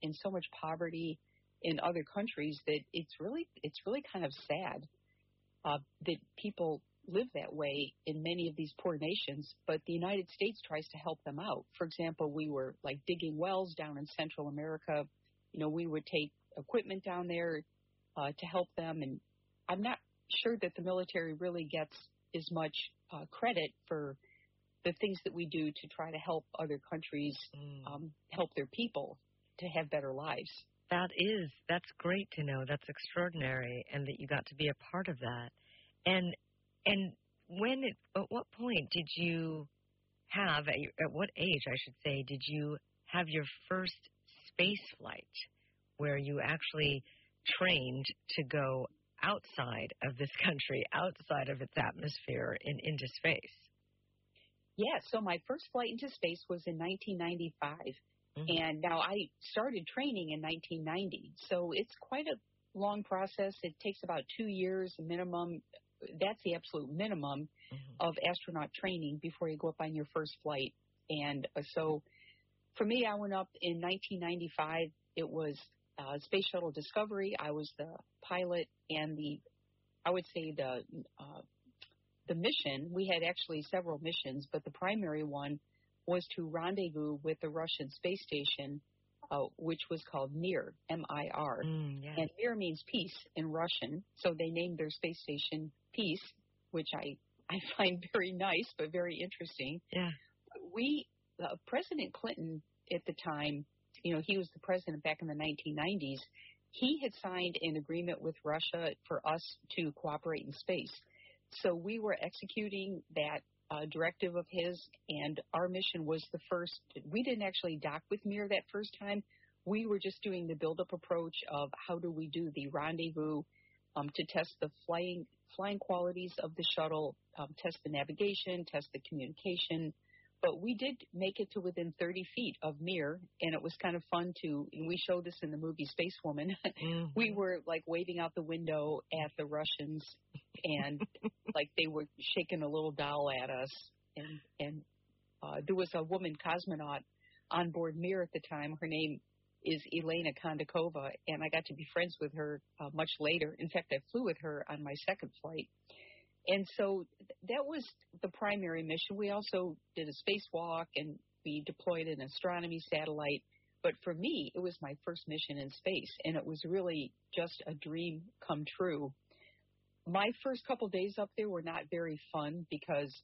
and so much poverty in other countries that it's really kind of sad that people live that way in many of these poor nations, but the United States tries to help them out. For example, we were like digging wells down in Central America. We would take equipment down there to help them, and I'm not sure that the military really gets as much credit for the things that we do to try to help other countries help their people to have better lives. That's great to know. That's extraordinary, and that you got to be a part of that. And at what point did you have, at what age, I should say, did you have your first space flight where you actually trained to go outside of this country, outside of its atmosphere, into space? Yeah, so my first flight into space was in 1995. And now I started training in 1990. So it's quite a long process. It takes about 2 years minimum. That's the absolute minimum of astronaut training before you go up on your first flight. And so for me, I went up in 1995. It was Space Shuttle Discovery. I was the pilot, and the mission, we had actually several missions, but the primary one was to rendezvous with the Russian space station, which was called Mir, M-I-R. Yeah. And Mir means peace in Russian, so they named their space station Peace, which I find very nice but very interesting. Yeah. President Clinton at the time, he was the president back in the 1990s, he had signed an agreement with Russia for us to cooperate in space. So we were executing that directive of his, and our mission was the first. We didn't actually dock with Mir that first time. We were just doing the build-up approach of how do we do the rendezvous to test the flying qualities of the shuttle, test the navigation, test the communication. But we did make it to within 30 feet of Mir, and it was kind of fun and we showed this in the movie Space Woman. We were like waving out the window at the Russians, and like they were shaking a little doll at us. And there was a woman cosmonaut on board Mir at the time. Her name is Elena Kondakova, and I got to be friends with her much later. In fact, I flew with her on my second flight. And so that was the primary mission. We also did a spacewalk, and we deployed an astronomy satellite. But for me, it was my first mission in space, and it was really just a dream come true. My first couple days up there were not very fun because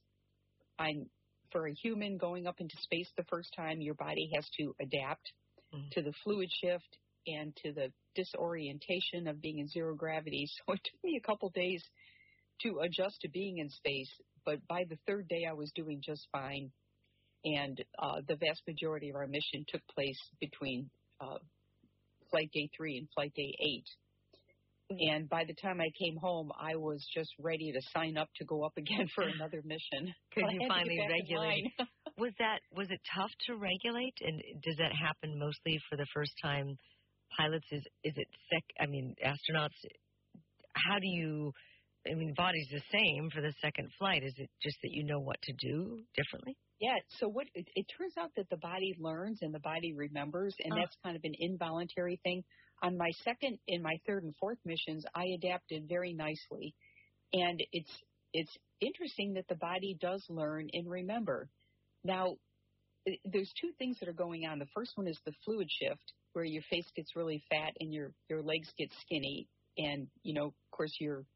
for a human going up into space the first time, your body has to adapt to the fluid shift and to the disorientation of being in zero gravity. So it took me a couple days to adjust to being in space, but by the third day I was doing just fine, and the vast majority of our mission took place between flight day 3 and flight day 8. And by the time I came home, I was just ready to sign up to go up again for another mission. Could you finally regulate? Was it tough to regulate, and does that happen mostly for the first time pilots? Is it sick? I mean, astronauts, how do you... I mean, the body's the same for the second flight. Is it just that you know what to do differently? Yeah, so it turns out that the body learns and the body remembers, and that's kind of an involuntary thing. On my second, in my third and fourth missions, I adapted very nicely. And it's interesting that the body does learn and remember. Now, there's two things that are going on. The first one is the fluid shift, where your face gets really fat and your legs get skinny. And, of course,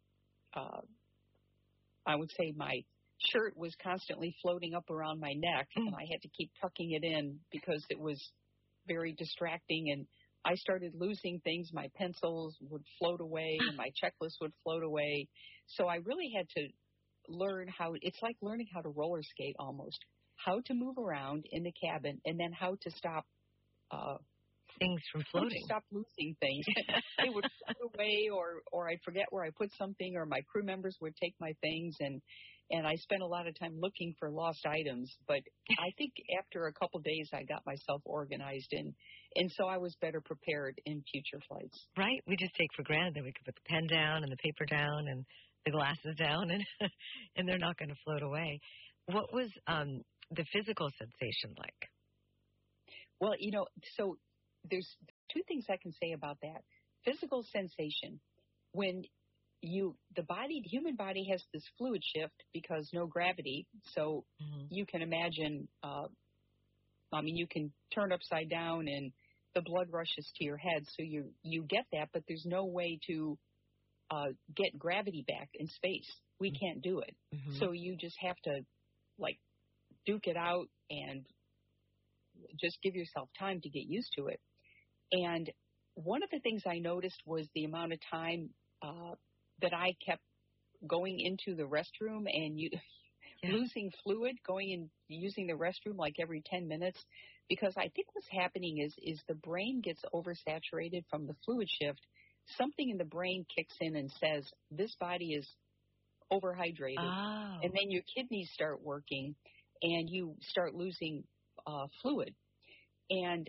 I would say my shirt was constantly floating up around my neck, and I had to keep tucking it in because it was very distracting. And I started losing things. My pencils would float away, and my checklist would float away. So I really had to learn it's like learning how to roller skate almost, how to move around in the cabin, and then how to stop things from floating. Stop losing things. They would float away, or I'd forget where I put something, or my crew members would take my things, and I spent a lot of time looking for lost items. But I think after a couple days, I got myself organized, and so I was better prepared in future flights. Right. We just take for granted that we could put the pen down and the paper down and the glasses down, and they're not going to float away. What was the physical sensation like? Well, so there's two things I can say about that. Physical sensation. When the human body has this fluid shift because no gravity, so you can imagine, you can turn upside down and the blood rushes to your head, so you get that, but there's no way to get gravity back in space. We can't do it. So you just have to, like, duke it out and just give yourself time to get used to it. And one of the things I noticed was the amount of time that I kept going into the restroom and losing fluid, going and using the restroom like every 10 minutes, because I think what's happening is the brain gets oversaturated from the fluid shift. Something in the brain kicks in and says, this body is overhydrated. Oh. And then your kidneys start working and you start losing fluid. And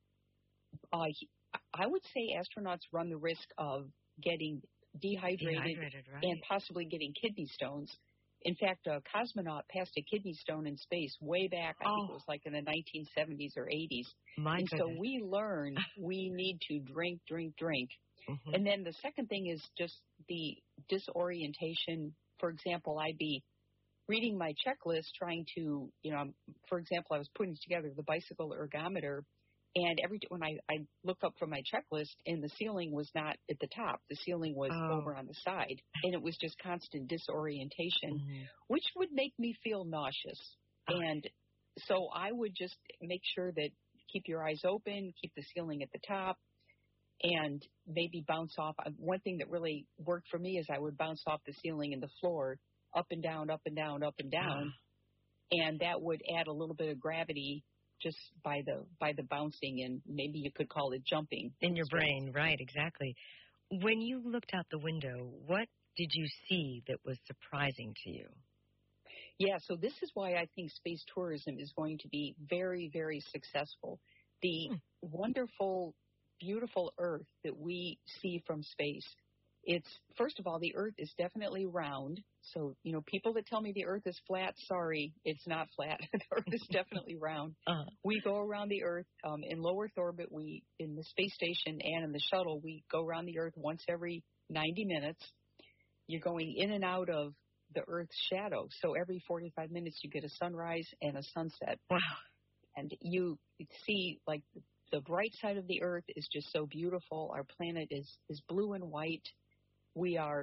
I would say astronauts run the risk of getting dehydrated right. and possibly getting kidney stones. In fact, a cosmonaut passed a kidney stone in space way back, I think it was like in the 1970s or 80s. My goodness. So we learned we need to drink. And then the second thing is just the disorientation. For example, I'd be reading my checklist trying to, for example, I was putting together the bicycle ergometer, and when I looked up from my checklist, and the ceiling was not at the top. The ceiling was over on the side, and it was just constant disorientation, which would make me feel nauseous. And so I would just make sure that keep your eyes open, keep the ceiling at the top, and maybe bounce off. One thing that really worked for me is I would bounce off the ceiling and the floor, up and down, up and down, up and down, and that would add a little bit of gravity just by the bouncing, and maybe you could call it jumping. In your brain, right, exactly. When you looked out the window, what did you see that was surprising to you? Yeah, so this is why I think space tourism is going to be very, very successful. The wonderful, beautiful Earth that we see from space, first of all, the Earth is definitely round. So, people that tell me the Earth is flat, sorry, it's not flat. The Earth is definitely round. We go around the Earth in low Earth orbit. In the space station and in the shuttle, we go around the Earth once every 90 minutes. You're going in and out of the Earth's shadow. So every 45 minutes, you get a sunrise and a sunset. Wow. And you see, like, the bright side of the Earth is just so beautiful. Our planet is blue and white. We are,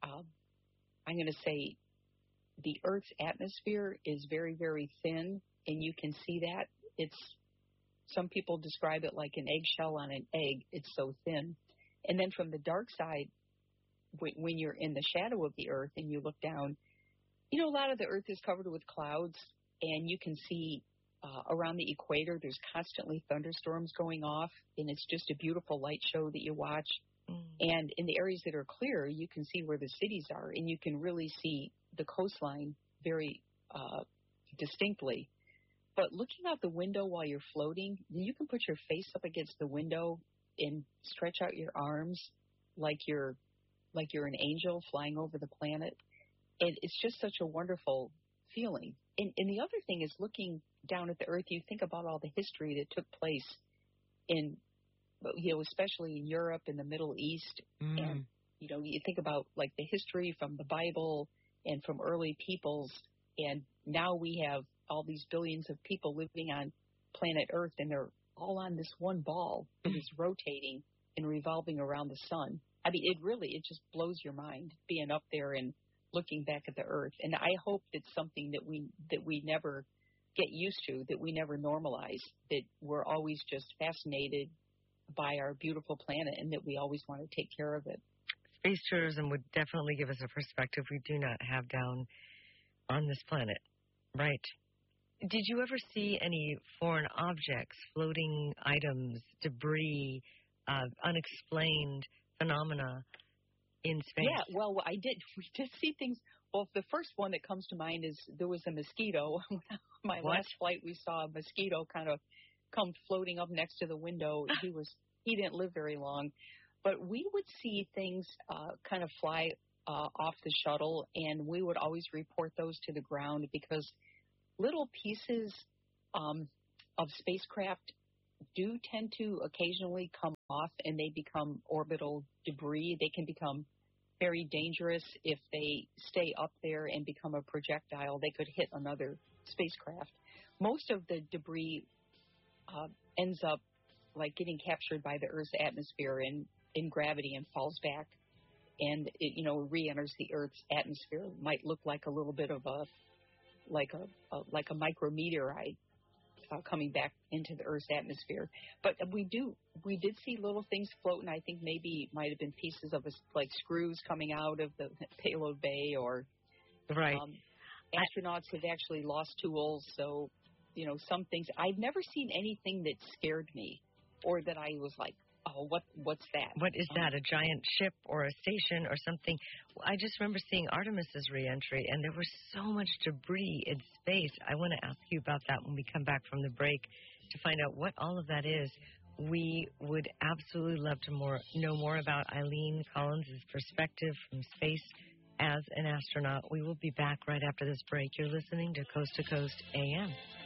I'm going to say, the Earth's atmosphere is very, very thin, and you can see that. Some people describe it like an eggshell on an egg. It's so thin. And then from the dark side, when you're in the shadow of the Earth and you look down, a lot of the Earth is covered with clouds, and you can see around the equator, there's constantly thunderstorms going off, and it's just a beautiful light show that you watch. And in the areas that are clear, you can see where the cities are, and you can really see the coastline very distinctly. But looking out the window while you're floating, you can put your face up against the window and stretch out your arms like you're an angel flying over the planet. And it's just such a wonderful feeling. And the other thing is, looking down at the Earth, you think about all the history that took place in, especially in Europe and the Middle East. And, you think about, like, the history from the Bible and from early peoples. And now we have all these billions of people living on planet Earth, and they're all on this one ball that is rotating and revolving around the sun. I mean, it just blows your mind being up there and looking back at the Earth. And I hope it's something that we never get used to, that we never normalize, that we're always just fascinated by our beautiful planet, and that we always want to take care of it. Space tourism would definitely give us a perspective we do not have down on this planet. Right. Did you ever see any foreign objects, floating items, debris, unexplained phenomena in space? Yeah, well, I did. We did see things. Well, the first one that comes to mind is there was a mosquito. My last flight, we saw a mosquito kind of come floating up next to the window. He didn't live very long. But we would see things kind of fly off the shuttle, and we would always report those to the ground, because little pieces of spacecraft do tend to occasionally come off, and they become orbital debris. They can become very dangerous if they stay up there and become a projectile. They could hit another spacecraft. Most of the debris ends up like getting captured by the Earth's atmosphere in gravity and falls back, and it re-enters the Earth's atmosphere. It might look like a little bit of a micrometeorite coming back into the Earth's atmosphere. But we did see little things floating. I think maybe it might have been pieces of like screws coming out of the payload bay, or right. Astronauts have actually lost tools. So, some things. I've never seen anything that scared me, or that I was like, oh, what's that? What is that, a giant ship or a station or something? I just remember seeing Artemis's reentry, and there was so much debris in space. I want to ask you about that when we come back from the break to find out what all of that is. We would absolutely love to know more about Eileen Collins' perspective from space as an astronaut. We will be back right after this break. You're listening to Coast AM.